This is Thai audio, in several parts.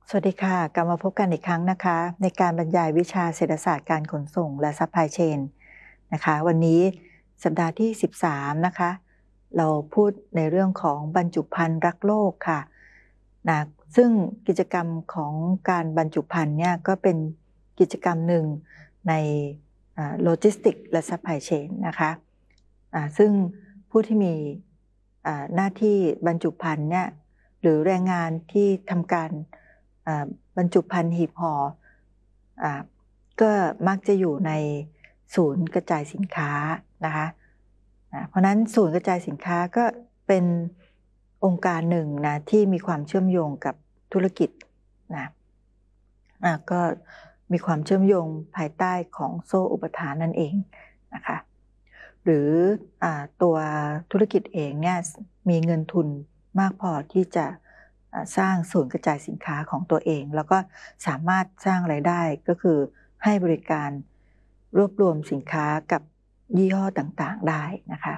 สวัสดีค่ะกลับมาพบกันอีกครั้งนะคะในการบรรยายวิชาเศรษฐศาสตร์การขนส่งและซัพพลายเชนนะคะวันนี้สัปดาห์ที่13นะคะเราพูดในเรื่องของบรรจุภัณฑ์รักโลกค่ะนะซึ่งกิจกรรมของการบรรจุภัณฑ์เนี่ยก็เป็นกิจกรรมหนึ่งในโลจิสติกและซัพพลายเชนนะคะซึ่งผู้ที่มีหน้าที่บรรจุภัณฑ์เนี่ยหรือแรงงานที่ทำการบรรจุภัณฑ์หีบห่อก็มักจะอยู่ในศูนย์กระจายสินค้านะคะเพราะนั้นศูนย์กระจายสินค้าก็เป็นองค์การหนึ่งนะที่มีความเชื่อมโยงกับธุรกิจนะก็มีความเชื่อมโยงภายใต้ของโซ่อุปทานนั่นเองนะคะหรือตัวธุรกิจเองเนี่ยมีเงินทุนมากพอที่จะสร้างศูนย์กระจายสินค้าของตัวเองแล้วก็สามารถสร้างรายได้ก็คือให้บริการรวบรวมสินค้ากับยี่ห้อต่างๆได้นะคะ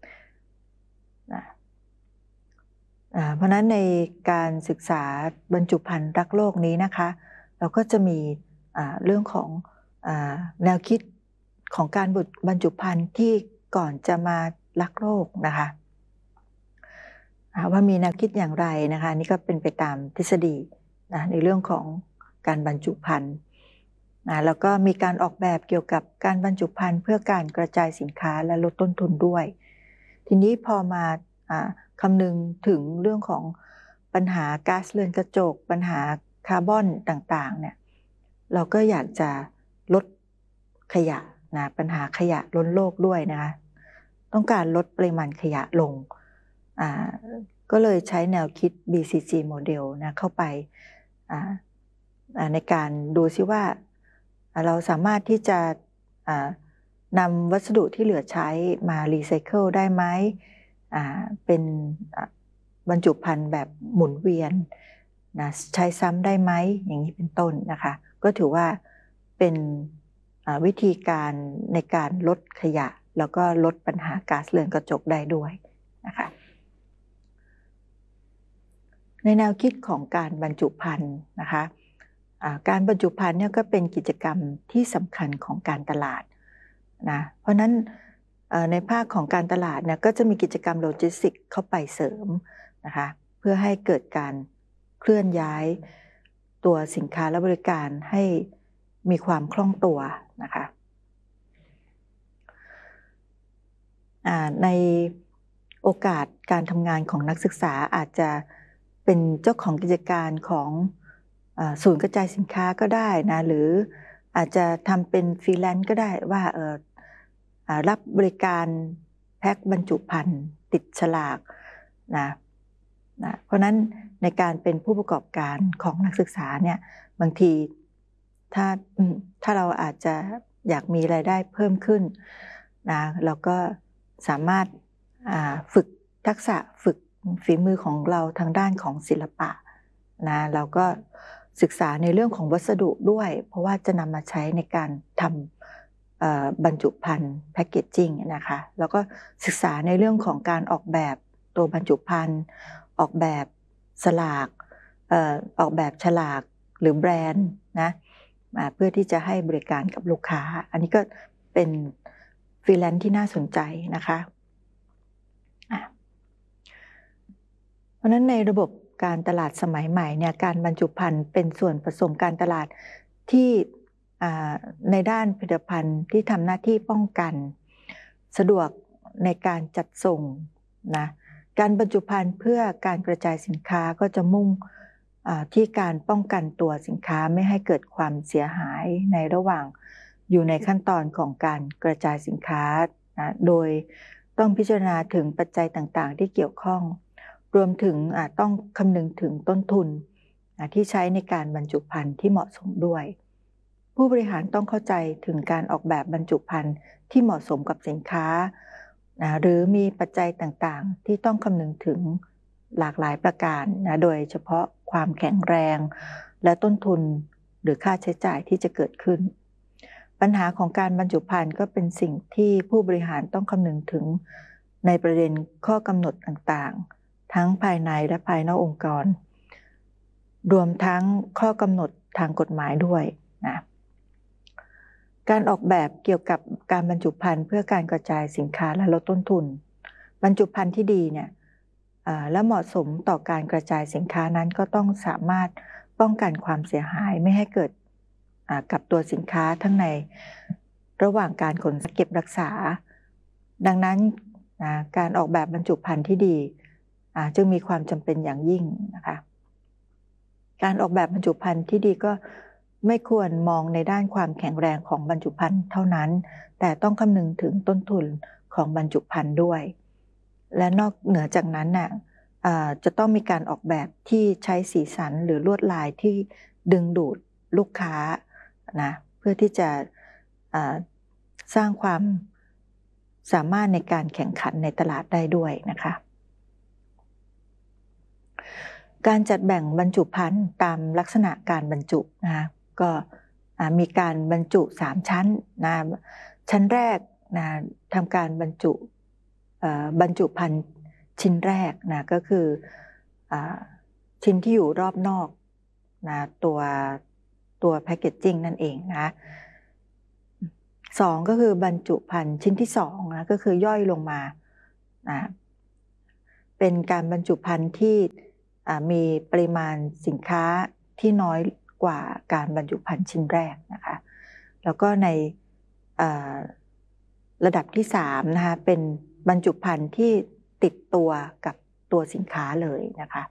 เพราะนั้นในการศึกษาบรรจุภัณฑ์รักโลกนี้นะคะเราก็จะมีเรื่องของแนวคิดของการบรรจุภัณฑ์ที่ก่อนจะมารักโลกนะคะว่ามีแนวคิดอย่างไรนะคะนี่ก็เป็นไปตามทฤษฎีนะในเรื่องของการบรรจุภัณฑ์แล้วก็มีการออกแบบเกี่ยวกับการบรรจุภัณฑ์เพื่อการกระจายสินค้าและลดต้นทุนด้วยทีนี้พอมาคำนึงถึงเรื่องของปัญหาก๊าซเรือนกระจกปัญหาคาร์บอนต่างๆเนี่ยเราก็อยากจะลดขยะนะปัญหาขยะล้นโลกด้วยนะคะต้องการลดปริมาณขยะลงก็เลยใช้แนวคิด BCG โมเดลนะเข้าไปในการดูซิว่าเราสามารถที่จะนำวัสดุที่เหลือใช้มารีไซเคิลได้ไหมเป็นบรรจุภัณฑ์แบบหมุนเวียนนะใช้ซ้ำได้ไหมอย่างนี้เป็นต้นนะคะก็ถือว่าเป็นวิธีการในการลดขยะแล้วก็ลดปัญหาก๊าซเรือนกระจกได้ด้วยนะคะในแนวคิดของการบรรจุภัณฑ์นะคะการบรรจุภัณฑ์เนี่ยก็เป็นกิจกรรมที่สำคัญของการตลาดนะเพราะนั้นในภาคของการตลาดเนี่ยก็จะมีกิจกรรมโลจิสติกเข้าไปเสริมนะคะเพื่อให้เกิดการเคลื่อนย้ายตัวสินค้าและบริการให้มีความคล่องตัวนะคะในโอกาสการทำงานของนักศึกษาอาจจะเป็นเจ้าของกิจการของศูนย์กระจายสินค้าก็ได้นะหรืออาจจะทำเป็นฟรีแลนซ์ก็ได้ว่ารับบริการแพ็คบรรจุภัณฑ์ติดฉลากนะเพราะนั้นในการเป็นผู้ประกอบการของนักศึกษาเนี่ยบางทีถ้าเราอาจจะอยากมีรายได้เพิ่มขึ้นนะเราก็สามารถฝึกทักษะฝึกฝีมือของเราทางด้านของศิลปะนะเราก็ศึกษาในเรื่องของวัสดุด้วยเพราะว่าจะนำมาใช้ในการทำบรรจุภัณฑ์แพคเกจจิ้งนะคะแล้วก็ศึกษาในเรื่องของการออกแบบตัวบรรจุภัณฑ์ออกแบบสลากออกแบบฉลากหรือแบรนด์นะเพื่อที่จะให้บริการกับลูกค้าอันนี้ก็เป็นฟรีแลนซ์ที่น่าสนใจนะคะเพราะฉะนั้นในระบบการตลาดสมัยใหม่เนี่ยการบรรจุภัณฑ์เป็นส่วนผสมการตลาดที่ในด้านผลิตภัณฑ์ที่ทำหน้าที่ป้องกันสะดวกในการจัดส่งนะการบรรจุภัณฑ์เพื่อการกระจายสินค้าก็จะมุ่งที่การป้องกันตัวสินค้าไม่ให้เกิดความเสียหายในระหว่างอยู่ในขั้นตอนของการกระจายสินค้านะโดยต้องพิจารณาถึงปัจจัยต่างๆที่เกี่ยวข้องรวมถึงต้องคำนึงถึงต้นทุนที่ใช้ในการบรรจุภัณฑ์ที่เหมาะสมด้วยผู้บริหารต้องเข้าใจถึงการออกแบบบรรจุภัณฑ์ที่เหมาะสมกับสินค้าหรือมีปัจจัยต่างๆที่ต้องคำนึงถึงหลากหลายประการนะโดยเฉพาะความแข็งแรงและต้นทุนหรือค่าใช้จ่ายที่จะเกิดขึ้นปัญหาของการบรรจุภัณฑ์ก็เป็นสิ่งที่ผู้บริหารต้องคำนึงถึงในประเด็นข้อกำหนดต่างๆทั้งภายในและภายนอกองค์กรรวมทั้งข้อกำหนดทางกฎหมายด้วยนะการออกแบบเกี่ยวกับการบรรจุภัณฑ์เพื่อการกระจายสินค้าและลดต้นทุนบรรจุภัณฑ์ที่ดีเนี่ยและเหมาะสมต่อการกระจายสินค้านั้นก็ต้องสามารถป้องกันความเสียหายไม่ให้เกิดกับตัวสินค้าทั้งในระหว่างการขนเก็บรักษาดังนั้นการออกแบบบรรจุภัณฑ์ที่ดีจึงมีความจำเป็นอย่างยิ่งนะคะการออกแบบบรรจุภัณฑ์ที่ดีก็ไม่ควรมองในด้านความแข็งแรงของบรรจุภัณฑ์เท่านั้นแต่ต้องคำนึงถึงต้นทุนของบรรจุภัณฑ์ด้วยและนอกเหนือจากนั้นจะต้องมีการออกแบบที่ใช้สีสันหรือลวดลายที่ดึงดูดลูกค้านะเพื่อที่จะสร้างความสามารถในการแข่งขันในตลาดได้ด้วยนะคะการจัดแบ่งบรรจุภัณฑ์ตามลักษณะการบรรจุนะคะก็มีการบรรจุ3ชั้นนะชั้นแรกนะทำการบรรจุภัณฑ์ชิ้นแรกนะก็คือชิ้นที่อยู่รอบนอกนะตัวแพคเกจจิ้งนั่นเองนะ2ก็คือบรรจุภัณฑ์ชิ้นที่2นะก็คือย่อยลงมานะเป็นการบรรจุภัณฑ์ที่มีปริมาณสินค้าที่น้อยกว่าการบรรจุภัณฑ์ชิ้นแรกนะคะแล้วก็ในระดับที่3นะคะเป็นบรรจุภัณฑ์ที่ติดตัวกับตัวสินค้าเลยนะคะ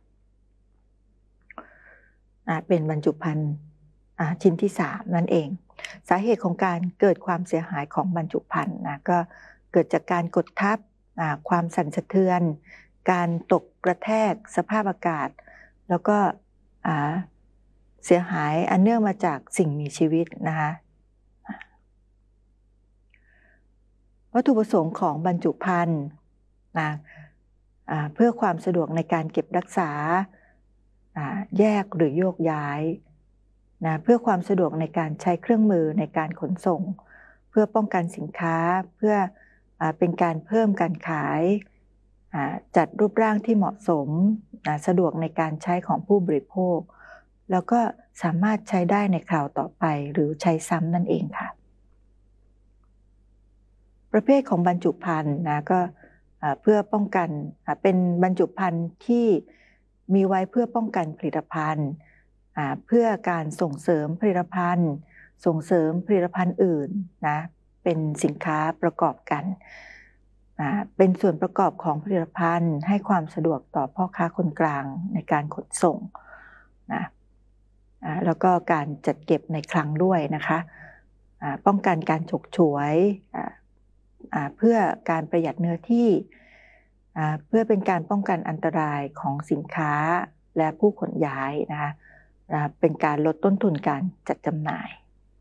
เป็นบรรจุภัณฑ์ชิ้นที่3นั่นเองสาเหตุของการเกิดความเสียหายของบรรจุภัณฑ์นะก็เกิดจากการกดทับความสั่นสะเทือนการตกกระแทกสภาพอากาศแล้วก็เสียหายอันเนื่องมาจากสิ่งมีชีวิตนะคะวัตถุประสงค์ของบรรจุภัณฑ์นะเพื่อความสะดวกในการเก็บรักษาแยกหรือโยกย้ายนะเพื่อความสะดวกในการใช้เครื่องมือในการขนส่งเพื่อป้องกันสินค้าเพื่อเป็นการเพิ่มการขายจัดรูปร่างที่เหมาะสมสะดวกในการใช้ของผู้บริโภคแล้วก็สามารถใช้ได้ในคราวต่อไปหรือใช้ซ้ำนั่นเองค่ะประเภทของบรรจุภัณฑ์นะก็เพื่อป้องกันเป็นบรรจุภัณฑ์ที่มีไว้เพื่อป้องกันผลิตภัณฑ์เพื่อการส่งเสริมผลิตภัณฑ์ส่งเสริมผลิตภัณฑ์อื่นนะเป็นสินค้าประกอบกันเป็นส่วนประกอบของผลิตภัณฑ์ให้ความสะดวกต่อพ่อค้าคนกลางในการขนส่งนะแล้วก็การจัดเก็บในคลังด้วยนะคะป้องกันการฉกฉวยเพื่อการประหยัดเนื้อที่เพื่อเป็นการป้องกันอันตรายของสินค้าและผู้ขนย้ายนะคะเป็นการลดต้นทุนการจัดจำหน่าย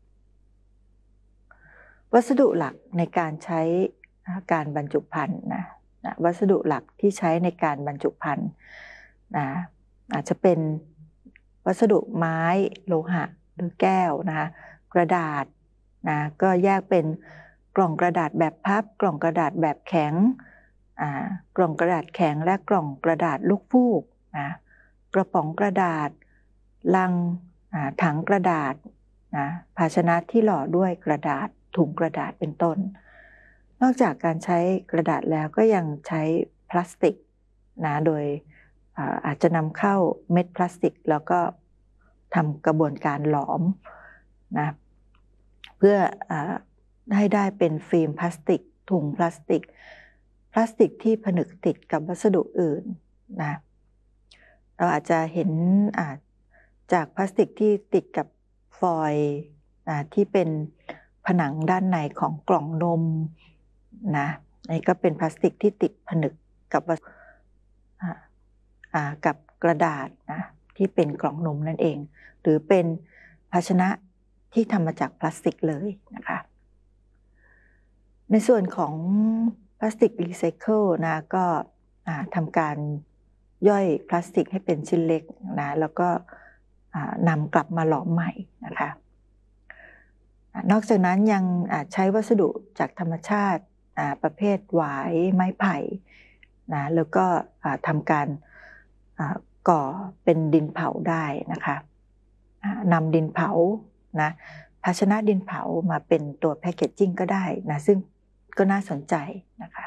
วัสดุหลักในการใช้การบรรจุภัณฑ์นะวัสดุหลักที่ใช้ในการบรรจุภัณฑ์อาจจะเป็นวัสดุไม้โลหะหรือแก้วนะคะกระดาษนะก็แยกเป็นกล่องกระดาษแบบพับกล่องกระดาษแบบแข็งกล่องกระดาษแข็งและกล่องกระดาษลูกฟูกนะกระป๋องกระดาษลังถังกระดาษนะภาชนะที่หล่อด้วยกระดาษถุงกระดาษเป็นต้นนอกจากการใช้กระดาษแล้วก็ยังใช้พลาสติกนะโดยอาจจะนำเข้าเม็ดพลาสติกแล้วก็ทำกระบวนการหลอมนะเพื่อให้ได้เป็นฟิล์มพลาสติกถุงพลาสติกที่ผนึกติดกับวัสดุอื่นนะเราอาจจะเห็นจากพลาสติกที่ติดกับฟอยล์ที่เป็นผนังด้านในของกล่องนมนะนี่ก็เป็นพลาสติกที่ติดผนึกกับกระดาษนะที่เป็นกล่องนมนั่นเองหรือเป็นภาชนะที่ทำมาจากพลาสติกเลยนะคะในส่วนของพลาสติกรีไซเคิลนะก็ทำการย่อยพลาสติกให้เป็นชิ้นเล็กนะแล้วก็นำกลับมาหลอมใหม่นะคะนอกจากนั้นยังใช้วัสดุจากธรรมชาติประเภทหวายไม้ไผ่นะแล้วก็ทำการก่อเป็นดินเผาได้นะคะนำดินเผานะภาชนะดินเผามาเป็นตัวแพคเกจจิ้งก็ได้นะซึ่งก็น่าสนใจนะคะ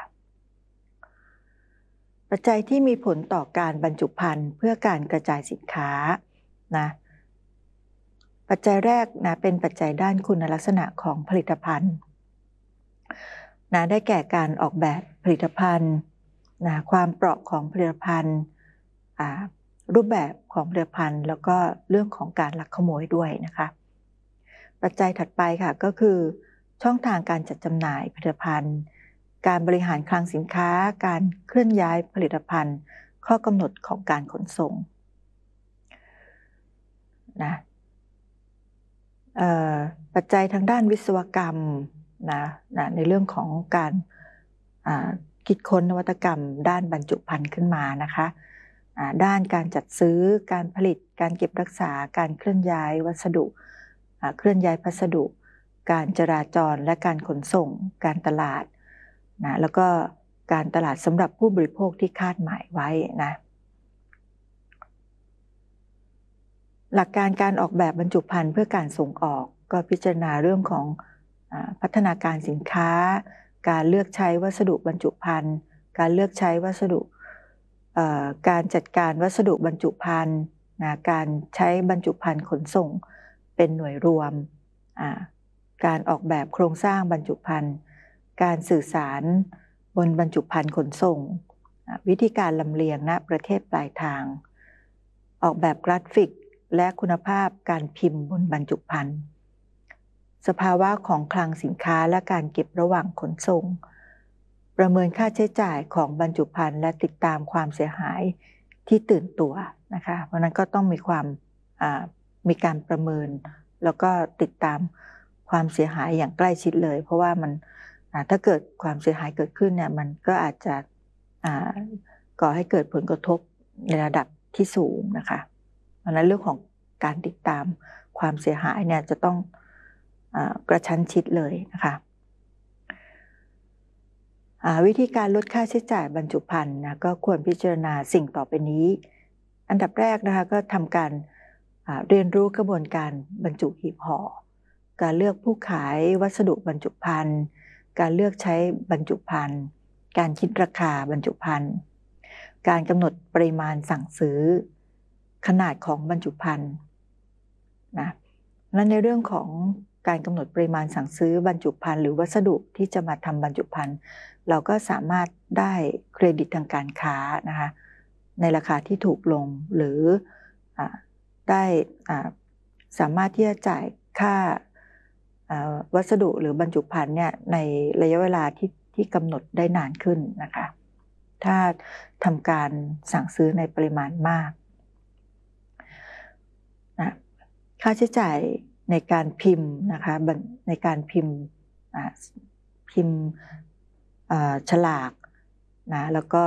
ปัจจัยที่มีผลต่อการบรรจุภัณฑ์เพื่อการกระจายสินค้านะปัจจัยแรกนะเป็นปัจจัยด้านคุณลักษณะของผลิตภัณฑ์นะได้แก่การออกแบบผลิตภัณฑ์นะความเปราะของผลิตภัณฑ์รูปแบบของผลิตภัณฑ์แล้วก็เรื่องของการลักขโมยด้วยนะคะปัจจัยถัดไปค่ะก็คือช่องทางการจัดจำหน่ายผลิตภัณฑ์การบริหารคลังสินค้าการเคลื่อนย้ายผลิตภัณฑ์ข้อกำหนดของการขนส่งนะปัจจัยทางด้านวิศวกรรมนะในเรื่องของการคิดค้นนวัตกรรมด้านบรรจุภัณฑ์ขึ้นมานะคะด้านการจัดซื้อการผลิตการเก็บรักษาการเคลื่อนย้ายวัสดุเคลื่อนย้ายพัสดุการจราจรและการขนส่งการตลาดนะแล้วก็การตลาดสำหรับผู้บริโภคที่คาดหมายไว้นะหลักการการออกแบบบรรจุภัณฑ์เพื่อการส่งออกก็พิจารณาเรื่องของพัฒนาการสินค้าการเลือกใช้วัสดุบรรจุภัณฑ์การเลือกใช้วัสดุการจัดการวัสดุบรรจุภัณฑ์การใช้บรรจุภัณฑ์ขนส่งเป็นหน่วยรวมการออกแบบโครงสร้างบรรจุภัณฑ์การสื่อสารบนบรรจุภัณฑ์ขนส่งวิธีการลำเลียงณประเทศปลายทางออกแบบกราฟิกและคุณภาพการพิมพ์บนบรรจุภัณฑ์สภาวะของคลังสินค้าและการเก็บระหว่างขนส่งประเมินค่าใช้จ่ายของบรรจุภัณฑ์และติดตามความเสียหายที่ตื่นตัวนะคะเพราะนั้นก็ต้องมีการประเมินแล้วก็ติดตามความเสียหายอย่างใกล้ชิดเลยเพราะว่ามันถ้าเกิดความเสียหายเกิดขึ้นเนี่ยมันก็อาจจะก่อให้เกิดผลกระทบในระดับที่สูงนะคะเพราะนั้นเรื่องของการติดตามความเสียหายเนี่ยจะต้องกระชั้นชิดเลยนะคะวิธีการลดค่าใช้จ่ายบรรจุภัณฑ์นะก็ควรพิจารณาสิ่งต่อไปนี้อันดับแรกนะคะก็ทำการเรียนรู้กระบวนการบรรจุหีบห่อการเลือกผู้ขายวัสดุบรรจุภัณฑ์การเลือกใช้บรรจุภัณฑ์การคิดราคาบรรจุภัณฑ์การกำหนดปริมาณสั่งซื้อขนาดของบรรจุภัณฑ์นะและในเรื่องของการกำหนดปริมาณสั่งซื้อบรรจุภัณฑ์หรือวัสดุที่จะมาทำบรรจุภัณฑ์เราก็สามารถได้เครดิตทางการค้านะคะในราคาที่ถูกลงหรือได้สามารถที่จะจ่ายค่าวัสดุหรือบรรจุภัณฑ์เนี่ยในระยะเวลาที่กำหนดได้นานขึ้นนะคะถ้าทำการสั่งซื้อในปริมาณมากนะค่าใช้จ่ายในการพิมพ์นะคะในการพิมพ์ฉลากนะแล้วก็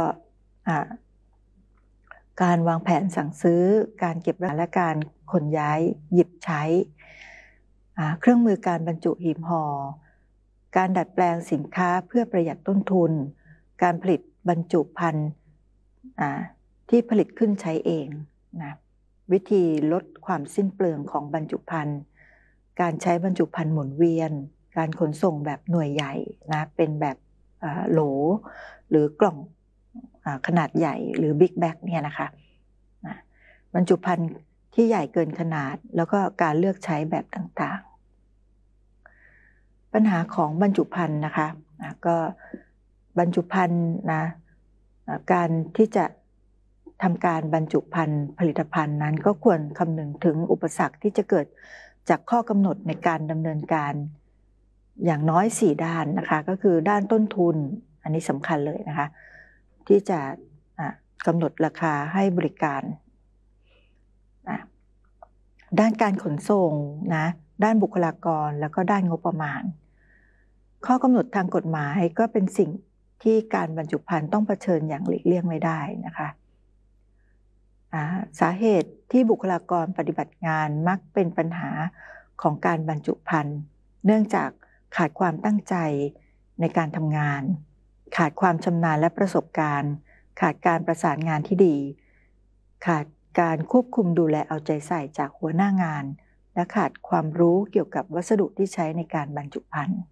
การวางแผนสั่งซื้อการเก็บรักษาและการขนย้ายหยิบใช้เครื่องมือการบรรจุหีบห่อการดัดแปลงสินค้าเพื่อประหยัดต้นทุนการผลิตบรรจุภัณฑ์ที่ผลิตขึ้นใช้เองนะวิธีลดความสิ้นเปลืองของบรรจุภัณฑ์การใช้บรรจุภัณฑ์หมุนเวียนการขนส่งแบบหน่วยใหญ่นะเป็นแบบโหลหรือกล่องขนาดใหญ่หรือบิ๊กแบ็กเนี่ยนะคะบรรจุภัณฑ์ที่ใหญ่เกินขนาดแล้วก็การเลือกใช้แบบต่างๆปัญหาของบรรจุภัณฑ์นะคะก็บรรจุภัณฑ์นะการที่จะทำการบรรจุภัณฑ์ผลิตภัณฑ์นั้นก็ควรคำนึงถึงอุปสรรคที่จะเกิดจากข้อกำหนดในการดำเนินการอย่างน้อย4ด้านนะคะก็คือด้านต้นทุนอันนี้สำคัญเลยนะคะที่จะกำหนดราคาให้บริการด้านการขนส่งนะด้านบุคลากรแล้วก็ด้านงบประมาณข้อกำหนดทางกฎหมายก็เป็นสิ่งที่การบรรจุภัณฑ์ต้องเผชิญอย่างหลีกเลี่ยงไม่ได้นะคะสาเหตุที่บุคลากรปฏิบัติงานมักเป็นปัญหาของการบรรจุภัณฑ์เนื่องจากขาดความตั้งใจในการทำงานขาดความชำนาญและประสบการณ์ขาดการประสานงานที่ดีขาดการควบคุมดูแลเอาใจใส่จากหัวหน้างานและขาดความรู้เกี่ยวกับวัสดุที่ใช้ในการบรรจุภัณฑ์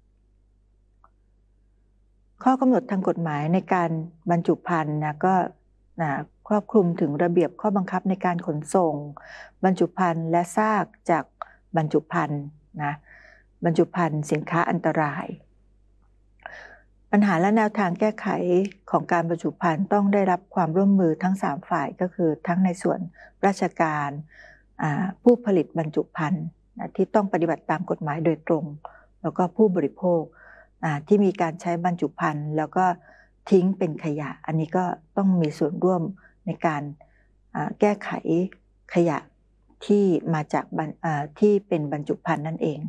ข้อกำหนดทางกฎหมายในการบรรจุภัณฑ์ก็ครอบคลุมถึงระเบียบข้อบังคับในการขนส่งบรรจุภัณฑ์และซากจากบรรจุภัณฑ์บรรจุภัณฑ์สินค้าอันตรายปัญหาและแนวทางแก้ไขของการบรรจุภัณฑ์ต้องได้รับความร่วมมือทั้ง3ฝ่ายก็คือทั้งในส่วนราชการผู้ผลิตบรรจุภัณฑ์ที่ต้องปฏิบัติตามกฎหมายโดยตรงแล้วก็ผู้บริโภคที่มีการใช้บรรจุภัณฑ์แล้วก็ทิ้งเป็นขยะอันนี้ก็ต้องมีส่วนร่วมในการแก้ไขขยะที่มาจากที่เป็นบรรจุภัณฑ์นั่นเอง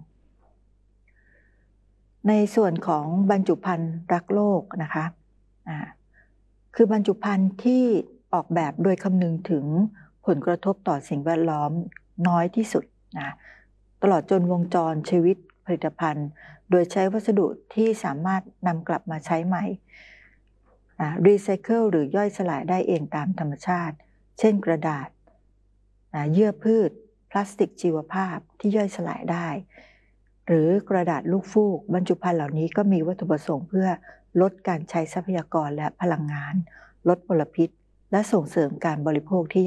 ในส่วนของบรรจุภัณฑ์รักโลกนะคะคือบรรจุภัณฑ์ที่ออกแบบโดยคำนึงถึงผลกระทบต่อสิ่งแวดล้อมน้อยที่สุดตลอดจนวงจรชีวิตผลิตภัณฑ์โดยใช้วัสดุที่สามารถนำกลับมาใช้ใหม่รีไซเคิลหรือย่อยสลายได้เองตามธรรมชาติเช่นกระดาษเยื่อพืชพลาสติกชีวภาพที่ย่อยสลายได้หรือกระดาษลูกฟูกบรรจุภัณฑ์เหล่านี้ก็มีวัตถุประสงค์เพื่อลดการใช้ทรัพยากรและพลังงานลดมลพิษและส่งเสริมการบริโภคที่